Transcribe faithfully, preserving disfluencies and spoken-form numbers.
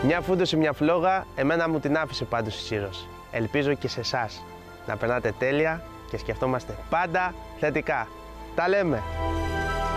Μια φούντωση, μια φλόγα, εμένα μου την άφησε πάντως η Σύρος. Ελπίζω και σε εσάς να περνάτε τέλεια και σκεφτόμαστε πάντα θετικά. Τα λέμε!